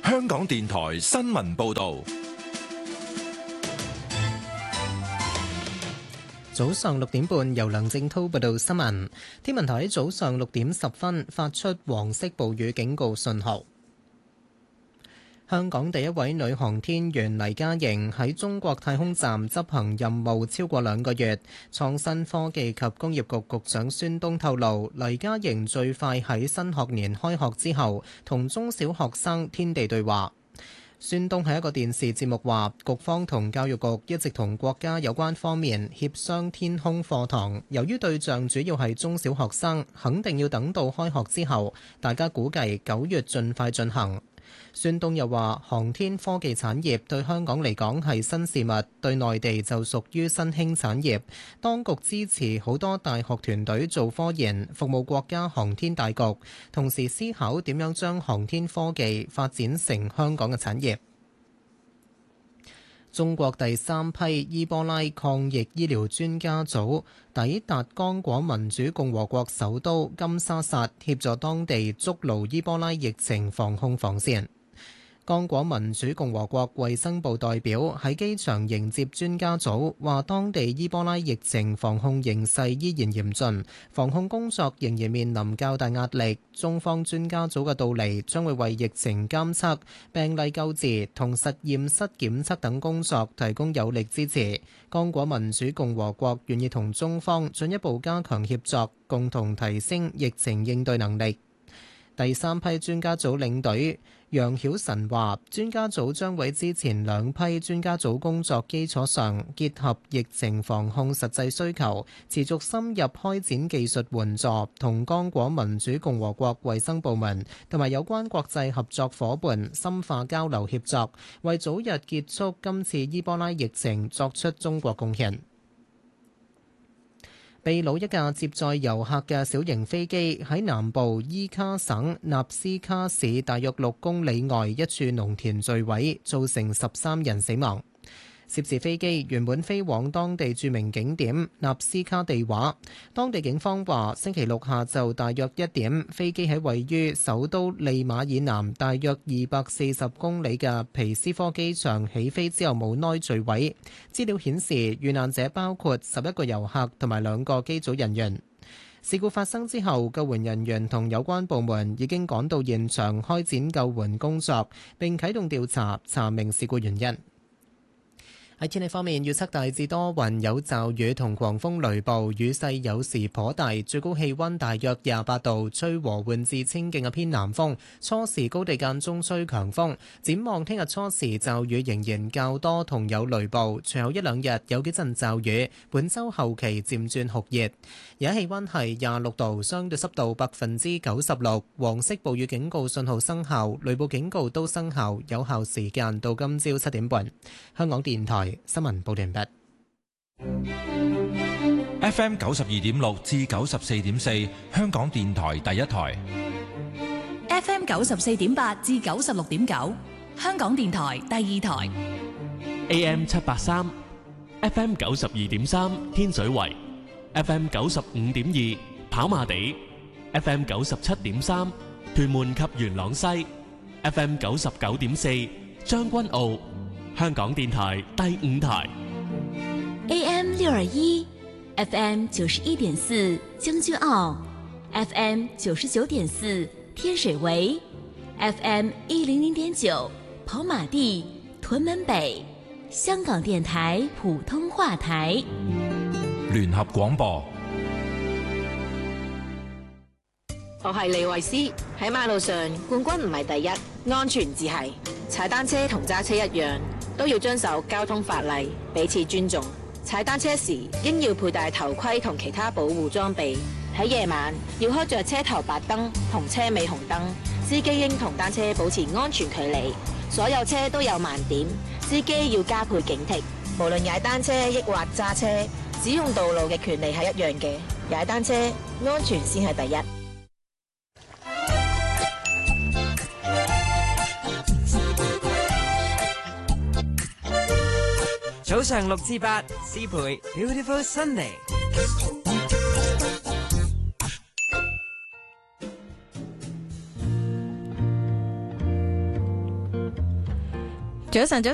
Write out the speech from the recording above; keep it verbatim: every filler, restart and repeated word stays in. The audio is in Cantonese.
香港電台新聞報道。 早上六點半，由梁正濤報道新聞。天文台喺早上六點十分發出黃色暴雨警告信號。香港第一位女航天員黎嘉瑩喺中國太空站執行任務超過兩個月。創新科技及工業局局長孫東透露，黎嘉瑩最快喺新學年開學之後同中小學生天地對話。孫東喺一個電視節目話，局方同教育局一直同國家有關方面協商天空課堂，由於對象主要係中小學生，肯定要等到開學之後，大家估計九月盡快進行。孫東又話，航天科技產業對香港嚟講係新事物，對內地就屬於新興產業。當局支持好多大學團隊做科研，服務國家航天大局，同時思考點樣將航天科技發展成香港嘅產業。中國第三批伊波拉抗疫醫療專家組抵達剛果民主共和國首都金沙薩，協助當地築牢伊波拉疫情防控防線。剛果民主共和國衛生部代表喺機場迎接專家組，話當地伊波拉疫情防控形勢依然嚴峻，防控工作仍然面臨較大壓力。中方專家組嘅到嚟將會為疫情監測、病例救治同實驗室檢測等工作提供有力支持。剛果民主共和國願意同中方進一步加強協作，共同提升疫情應對能力。第三批專家組領隊楊曉晨話，專家組將會之前兩批專家組工作基礎上，結合疫情防控實際需求，持續深入開展技術援助，同剛果民主共和國衛生部門同埋有關國際合作夥伴深化交流協作，為早日結束今次伊波拉疫情作出中國貢獻。秘魯一架接載遊客嘅小型飛機喺南部伊卡省納斯卡市大約六公里外一處農田墜毀，造成十三人死亡。涉事飛機原本飛往當地著名景點納斯卡地畫。當地警方話，星期六下晝大約一點，飛機喺位於首都利馬以南大約二百四十公里嘅皮斯科機場起飛之後冇耐墜毀。資料顯示，遇難者包括十一個遊客同埋兩個機組人員。事故發生之後，救援人員同有關部門已經趕到現場開展救援工作，並啟動調查，查明事故原因。喺天氣方面，預測大致多雲，有驟雨同狂風雷暴，雨勢有時頗大，最高氣溫大約廿八度，吹和緩至清勁嘅偏南風，初時高地間中吹強風。展望聽日初時驟雨仍然較多同有雷暴，隨後一兩日有幾陣驟雨，本週後期漸轉酷熱。而家氣溫係廿六度，相對濕度百分之九十六，黃色暴雨警告信號生效，雷暴警告都生效，有效時間到今朝七點半。香港電台新聞報道完畢。 F M 九十二點六至九十四點四，香港電台第一台。 F M 九十四點八至九十六點九，香港電台第二台。 A M 七八三，F M 九十二點三，天水圍；F M 九十五點二，跑馬地；F M 九十七點三，屯門及元朗西；F M 九十九點四，將軍澳。香港電台第五台 A M 六二一 F M 九十一點四將軍澳 F M 九十九點四天水圍 F M 一零零點九跑馬地屯門北香港電台普通話台聯合廣播。 我係李慧詩，喺馬路上冠軍唔係第一，安全至係。踩單車同揸車一樣，都要遵守交通法例，彼此尊重。踩單車時應要佩戴頭盔同其他保護裝備。喺夜晚要開着車頭白燈同車尾紅燈，司機應同單車保持安全距離。所有車都有盲點，司機要加倍警惕。無論踩單車抑或揸車，使用道路嘅權利係一樣嘅。踩單車安全先係第一。 早上六至八，思培 Beautiful Sunday。 早晨，早晨。